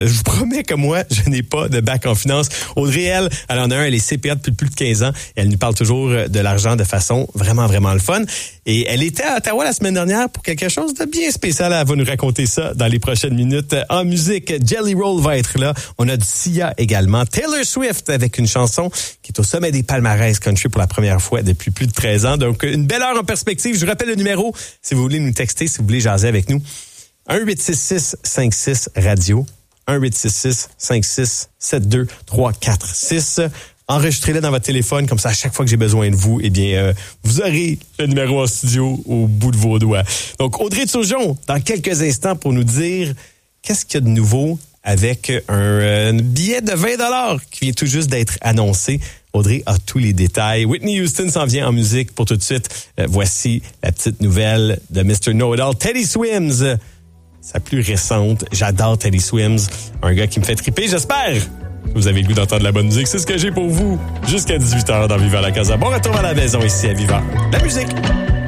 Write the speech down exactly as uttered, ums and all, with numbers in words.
Je vous promets que moi, je n'ai pas de bac en finance. Audrey, elle, elle en a un, elle est C P A depuis plus de quinze ans. Et elle nous parle toujours de l'argent de façon vraiment, vraiment le fun. Et elle était à Ottawa la semaine dernière pour quelque chose de bien spécial. Elle va nous raconter ça dans les prochaines minutes. En musique, Jelly Roll va être là. On a du Sia également. Taylor Swift avec une chanson qui est au sommet des palmarès country pour la première fois depuis plus de treize ans. Donc, une belle heure en perspective. Je vous rappelle le numéro si vous voulez nous texter, si vous voulez jaser avec nous. un huit six six cinq six radio. un huit six six cinq six sept deux trois quatre six. Enregistrez-le dans votre téléphone, comme ça, à chaque fois que j'ai besoin de vous, eh bien, euh, vous aurez le numéro en studio au bout de vos doigts. Donc, Audrey Turgeon, dans quelques instants, pour nous dire qu'est-ce qu'il y a de nouveau avec un, un billet de vingt dollars qui vient tout juste d'être annoncé. Audrey a tous les détails. Whitney Houston s'en vient en musique pour tout de suite. Euh, voici la petite nouvelle de mister Know-It-All, Teddy Swims. Sa plus récente. J'adore Teddy Swims. Un gars qui me fait triper. J'espère que vous avez le goût d'entendre la bonne musique. C'est ce que j'ai pour vous jusqu'à dix-huit heures dans Viva la Casa. Bon retour à la maison ici à Viva. La musique.